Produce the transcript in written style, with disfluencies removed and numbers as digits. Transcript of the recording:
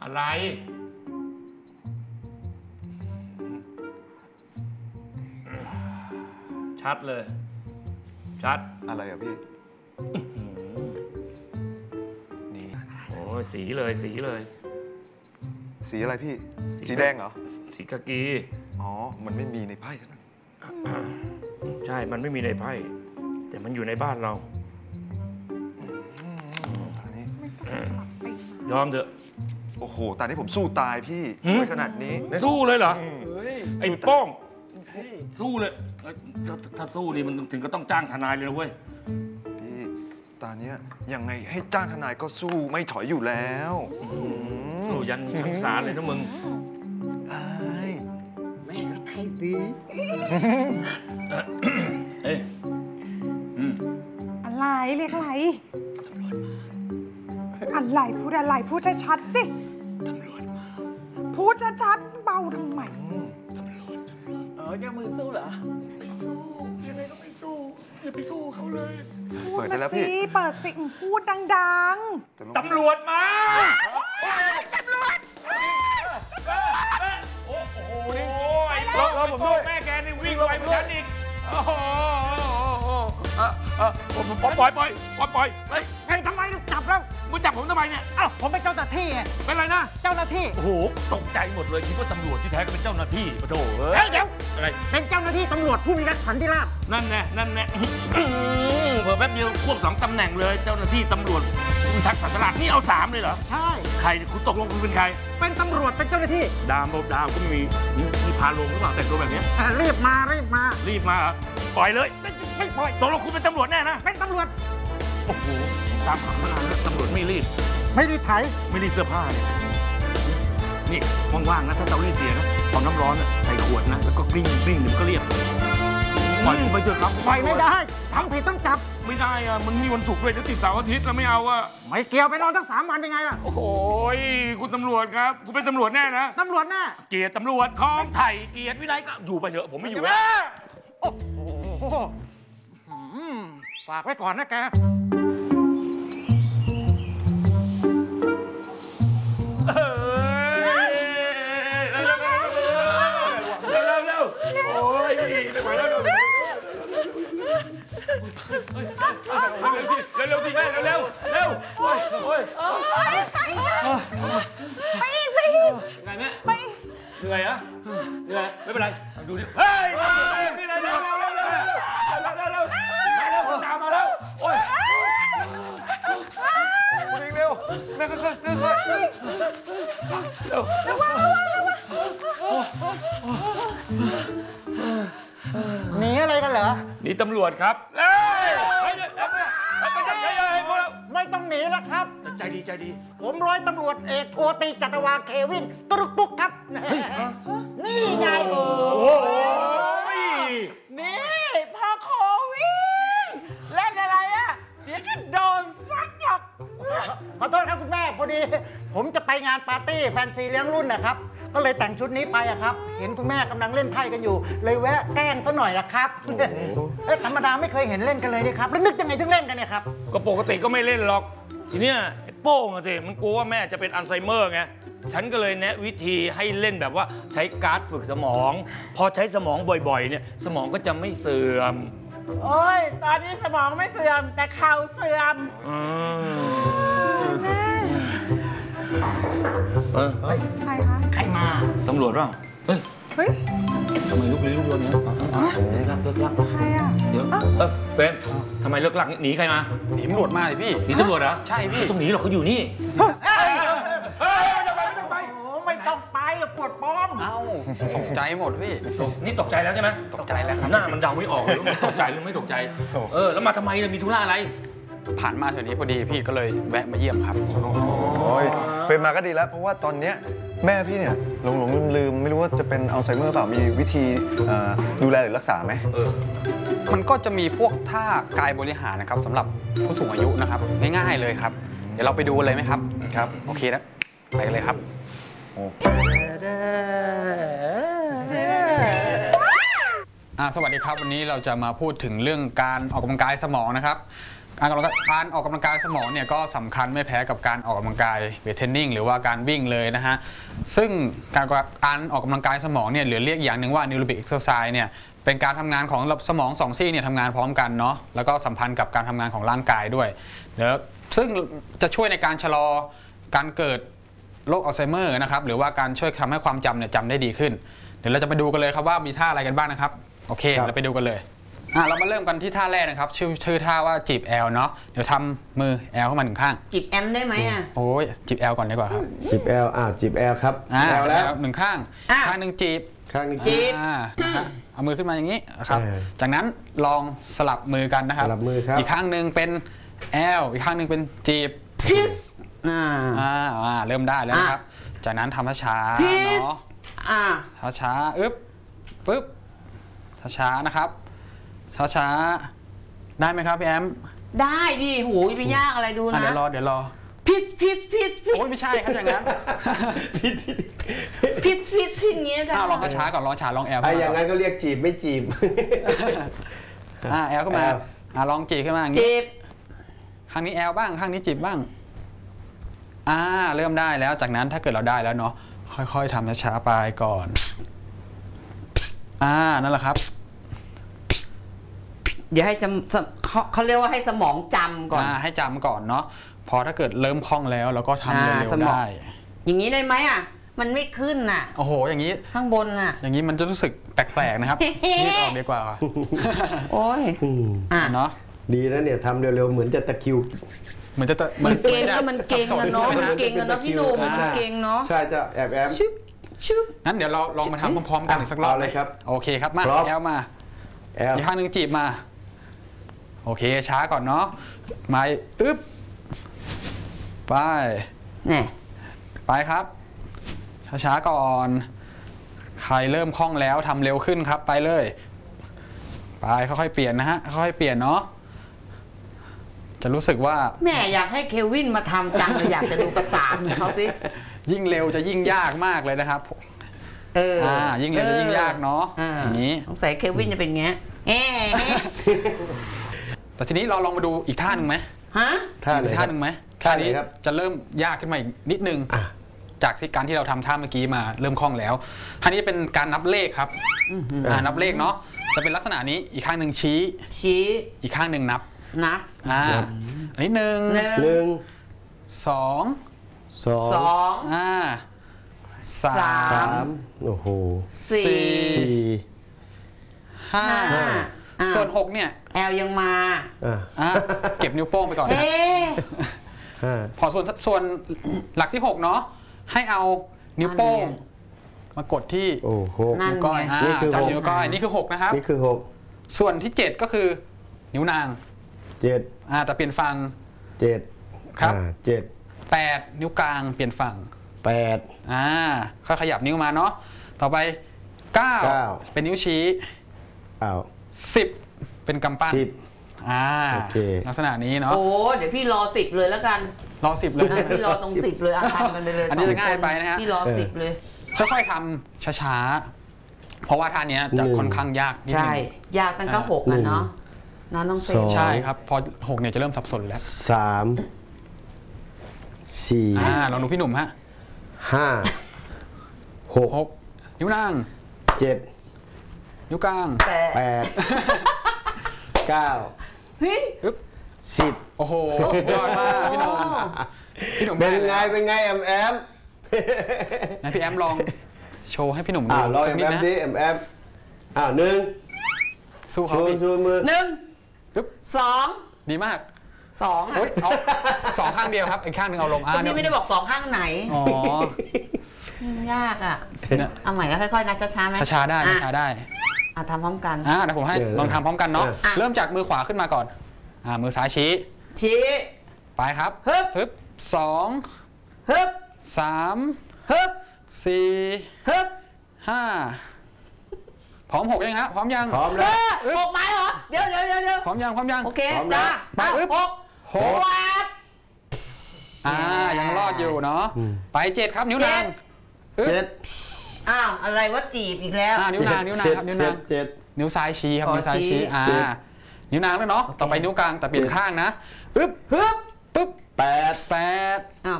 อะไรชัดเลยชัดอะไรอ่ะพี่นี่โอ้สีเลยสีเลยสีอะไรพี่สีแดงเหรอสีกากีอ๋อมันไม่มีในไพ่ใช่มันไม่มีในไพ่แต่มันอยู่ในบ้านเราตอนนี้ยอมเถอะโอ้โหตอนนี้ผมสู้ตายพี่ไว้ขนาดนี้สู้เลยเหรอไอ้โป้งสู้เลยถ้าสู้นี่มันถึงก็ต้องจ้างทนายเลยนะเว้ยพี่ตอนนี้ยังไงให้จ้างทนายก็สู้ไม่ถอยอยู่แล้วสู้ยันชั้นศาลเลยนะมึงไม่ให้ดีอะไรเรียกอะไรอะไรพูดอะไรพูดชัดๆสิตำรวจมาพูดชัดๆเบาทำไมตำรวจเจ้ามือสู้เหรอไม่สู้ยังไงก็ไม่สู้อย่าไปสู้เขาเลยพูดมาสิเปิดสิพูดดังๆตำรวจมาตำรวจโอ้โหไอ้ผมด้วยแม่แกนี่วิ่งไวเหมือนฉันอีกโอ้โหปล่อยไงทำไมจับแล้วมึงจับผมทำไมเนี่ยอ้าวผมเป็นเจ้าหน้าที่ไงเป็นไรนะเจ้าหน้าที่โอ้โหตกใจหมดเลยคิดว่าตำรวจที่แท้ก็เป็นเจ้าหน้าที่ปะโถเดี๋ยวอะไรเป็นเจ้าหน้าที่ตำรวจผู้มีรักสันติราษฎร์นั่นแน่เพิ่มแป๊บเดียวควบ2 ตำแหน่งเลยเจ้าหน้าที่ตำรวจพิทักษ์สันติราษฎร์นี่เอา3เลยเหรอใช่ใครคุณตกลงคุณเป็นใครเป็นตำรวจเป็นเจ้าหน้าที่ดาวก็มีพาลงหรือเปล่าแต่งตัวแบบนี้รีบมาปล่อยเลยไม่ปล่อยตกลงคุณเป็นตำรวจแน่นะเป็นตำรวจโอ้โหตามหามานานแล้วตำรวจไม่รีบไถไม่รีดเสื้อผ้าเนี่ยนี่ว่างๆนะถ้าเตารีดเสียนะเอาน้ำร้อนใส่ขวดนะแล้วก็กลิ้งเดี๋ยวก็เรียบปล่อยผมไปเถอะครับปล่อยไม่ได้ทำผิดต้องจับไม่ได้อะมันมีวันศุกร์ด้วยแล้วติดเสาร์อาทิตย์แล้วไม่เอาอะไม่เกี่ยวไปนอนตั้ง3 วันเป็นไงล่ะโอ้โหคุณตำรวจครับคุณเป็นตำรวจแน่นะตำรวจแน่เกียรติตำรวจของไทยเกียรติวินัยก็อยู่ไปเถอะผมไม่อยู่แล้วโอ้โหฝากไว้ก่อนนะแกเร็วสิแม่เร็วโอ้ยไปอีกไงแม่เหนื่อยอะเหนื่อยไม่เป็นไรดูดิเฮ้ยนี่เร็วตามมาแล้วโอ้ยเร็วแม่ค่อยเร็วหนีอะไรกันเหรอหนีตำรวจครับไม่ต้องหนีแล้วครับใจดีผมร้อยตำรวจเอกโชติจัตวาเควินตุ๊กครับนี่ไงโอ้ยนี่พอโควิดเล่นอะไรอะเดี๋ยวก็โดนซักหรอกขอโทษครับคุณแม่พอดีผมจะไปงานปาร์ตี้แฟนซีเลี้ยงรุ่นนะครับก็เลยแต่งชุดนี้ไปอะครับเห็นคุณแม่กำลังเล่นไพ่กันอยู่เลยแวะแกล้งเขาหน่อยละครับธรรมดาไม่เคยเห็นเล่นกันเลยนี่ครับแล้วนึกยังไงถึงเล่นกันเนี่ยครับก็ปกติก็ไม่เล่นหรอกทีเนี้ยโป้งอะสิมันกลัวว่าแม่จะเป็นอัลไซเมอร์ไงฉันก็เลยแนะวิธีให้เล่นแบบว่าใช้การ์ดฝึกสมองพอใช้สมองบ่อยๆเนี่ยสมองก็จะไม่เสื่อมโอ้ยตอนนี้สมองไม่เสื่อมแต่เข่าเสื่อมใครคะใครมาตำรวจเปล่าเฮ้ยทำไมลุกลี้ลุกลนเนี่ยเลิกลักใครอะเดี๋ยวเฟรมทำไมเลิกลักหนีใครมาหนีตำรวจมาเลยพี่หนีตำรวจเหรอใช่พี่ต้องหนีหรอกเขาอยู่นี่ไม่ต้องไปปวดป้อมเอ้าตกใจหมดพี่นี่ตกใจแล้วใช่ไหมตกใจแล้วครับหน้ามันเดาไม่ออกเลยตกใจหรือไม่ตกใจแล้วมาทำไมมีธุระอะไรผ่านมาแถวนี้พอดีพี่ก็เลยแวะมาเยี่ยมครับโอ้ยเฟรมมาก็ดีแล้วเพราะว่าตอนเนี้ยแม่พี่เนี่ยหลงลืมไม่รู้ว่าจะเป็นอัลไซเมอร์เปล่ามีวิธีดูแลหรือรักษาไหมมันก็จะมีพวกท่ากายบริหารนะครับสำหรับผู้สูงอายุนะครับง่ายๆเลยครับเดี๋ยวเราไปดูเลยไหมครับครับโอเคนะไปกันเลยครับสวัสดีครับวันนี้เราจะมาพูดถึงเรื่องการออกกำลังกายสมองนะครับการออกกำลังกายสมองเนี่ยก็สำคัญไม่แพ้กับการออกกำลังกายเวทเทรนนิ่งหรือว่าการวิ่งเลยนะฮะซึ่งการออกกำลังกายสมองเนี่ยหรือเรียกอย่างหนึ่งว่า Neurobic Exercise เนี่ยเป็นการทำงานของสมอง2ซี่เนี่ยทำงานพร้อมกันเนาะแล้วก็สัมพันธ์กับการทำงานของร่างกายด้วยซึ่งจะช่วยในการชะลอการเกิดโรคอัลไซเมอร์นะครับหรือว่าการช่วยทำให้ความจำเนี่ยจำได้ดีขึ้นเดี๋ยวเราจะไปดูกันเลยครับว่ามีท่าอะไรกันบ้างนะครับโอเคเราไปดูกันเลยเรามาเริ่มกันที่ท่าแรกนะครับชื่อท่าว่าจีบแอลเนาะเดี๋ยวทำมือแอลเข้ามา1ข้างจีบแอมได้ไหมอ่ะโอ้ยจีบแอลก่อนดีกว่าครับจีบแอลจีบแอลครับแอลแล้ว 1ข้างข้างหนึ่งจีบข้างหนึ่งจีบเอามือขึ้นมาอย่างนี้ครับจากนั้นลองสลับมือกันนะครับสลับมือครับอีกข้างหนึ่งเป็นแอลอีกข้างหนึ่งเป็นจีบพิสเริ่มได้แล้วนะครับจากนั้นทำช้าๆเนาะช้าๆปึ๊บช้าๆนะครับช้าๆได้ไหมครับพี่แอมได้ดิโหไปยากอะไรดูนะเดี๋ยวรอพิสโอ้ยไม่ใช่ครับอย่างนั้นพิสอย่างเงี้ยได้ลองช้าก่อนลองช้าลองแอลอย่างนั้นก็เรียกจีบไม่จีบแอลขึ้นมาลองจีบขึ้นมาอย่างนี้ข้างนี้แอลบ้างข้างนี้จีบบ้างเริ่มได้แล้วจากนั้นถ้าเกิดเราได้แล้วเนาะค่อยๆทำช้าๆไปก่อนนั่นแหละครับเดี๋ยวให้เขาเรียกว่าให้สมองจำก่อนให้จำก่อนเนาะพอถ้าเกิดเริ่มคล่องแล้วเราก็ทำเร็วๆได้อย่างนี้ได้ไหมมันไม่ขึ้นโอ้โหอย่างนี้ข้างบนอย่างนี้มันจะรู้สึกแปลกๆนะครับยืดออกดีกว่าโอ้ยเนาะดีนะเนี่ยทำเร็วๆเหมือนจะตะคิวมันเก่งก็มันเก่งเนาะมันเก่งเนาะพี่หนุ่มมันเก่งเนาะใช่จะแอบนั้นเดี๋ยวเราลองมาทำพร้อมๆกันอีกสักรอบเลยครับโอเคครับมาแอลมาอีกข้างหนึ่งจีบมาโอเคช้าก่อนเนาะมาไปไปครับช้าๆก่อนใครเริ่มคล่องแล้วทำเร็วขึ้นครับไปเลยไปค่อยๆเปลี่ยนนะฮะค่อยๆเปลี่ยนเนาะจะรู้สึกว่าแม่อยากให้เควินมาทำจังเลยอยากจะดูประสานเขาสิยิ่งเร็วจะยิ่งยากมากเลยนะครับยิ่งเร็วจะยิ่งยากเนาะอย่างนี้สงสัยเควินจะเป็นเงี้ยแต่ทีนี้เราลองมาดูอีกท่าหนึ่งไหมท่าหนึ่งไหมท่านี้จะเริ่มยากขึ้นมาอีกนิดนึงจากที่การที่เราทำท่าเมื่อกี้มาเริ่มคล่องแล้วท่านี้เป็นการนับเลขครับนับเลขเนาะจะเป็นลักษณะนี้อีกข้างหนึ่งชี้อีกข้างหนึ่งนับอันนี้1 2 3โอ้โห 4 5ส่วน6เนี่ยแอลยังมาเก็บนิ้วโป้งไปก่อนนะพอส่วนหลักที่6เนาะให้เอานิ้วโป้งมากดที่นิ้วก้อยจับนิ้วก้อยนี่คือ6นะครับนี่คือ6 ส่วนที่7ก็คือนิ้วนาง 7 แต่เปลี่ยนฝั่ง 7 ครับ8นิ้วกลางเปลี่ยนฝั่ง 8 ค่อยขยับนิ้วมาเนาะต่อไป9เป็นนิ้วชี้10เป็นกำปั้นลักษณะนี้เนาะโอ้เดี๋ยวพี่รอ10เลยแล้วกันรอ10เลยพี่รอตรง10เลยทำกันไปเลยอันนี้จะง่ายไปนะฮะพี่รอ10เลยค่อยๆทำช้าๆเพราะว่าท่านี้จะค่อนข้างยากใช่ยากตั้งแต่6เนาะต้องใช่ครับพอ6เนี่ยจะเริ่มสับสนแล้ว 3 4 ลองดูพี่หนุ่มฮะ 5 6 นิ้วนาง 7 นิ้วกลาง 8 9 10 โอ้โหยอดมากพี่หนุ่มเป็นไงแอมนะพี่แอมลองโชว์ให้พี่หนุ่มดูลองแอมดิแอม1 สู้เขาชูมือ 2 ดีมาก 2 เอา2ข้างเดียวครับอีกข้างหนึ่งเอาลงนี่ไม่ได้บอก2ข้างไหนยากเอาใหม่แล้วค่อยๆนะช้าๆไหมช้าได้ทำพร้อมกันเดี๋ยวผมให้ลองทำพร้อมกันเนาะเริ่มจากมือขวาขึ้นมาก่อนมือซ้ายชี้ไปครับฮึบ2 ฮึบ 3 ฮึบ 4 ฮึบ 5พร้อม6ยังฮะพร้อมยังพร้อมแล้ว 6ไม้เหรอเดี๋ยวพร้อมยังโอเคจ้าไป6ยังรอดอยู่เนาะไป7ครับนิ้วนางอะไรว่าจีบอีกแล้วนิ้วนางครับนิ้วนางนิ้วซ้ายชี้ครับนิ้วซ้ายชี้นิ้วนางด้วยเนาะต่อไปนิ้วกลางแต่เปลี่ยนข้างนะปึ๊บฮึบปึ๊บ 8 8 อ้าว